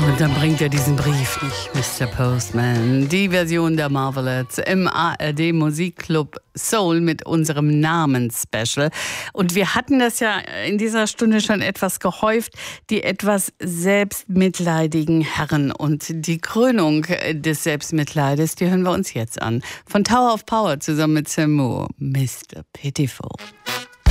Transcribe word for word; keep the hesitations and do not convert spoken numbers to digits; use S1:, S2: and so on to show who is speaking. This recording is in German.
S1: Und dann bringt er diesen Brief nicht, Mister Postman. Die Version der Marvelettes im A R D Musikclub Soul mit unserem Namensspecial. Und wir hatten das ja in dieser Stunde schon etwas gehäuft, die etwas selbstmitleidigen Herren. Und die Krönung des Selbstmitleides, die hören wir uns jetzt an. Von Tower of Power zusammen mit Sam Moore, Mister Pitiful.